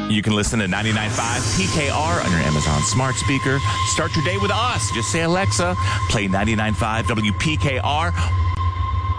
You can listen to 99.5 PKR on your Amazon smart speaker. Start your day with us. Just say, Alexa, play 99.5 WPKR.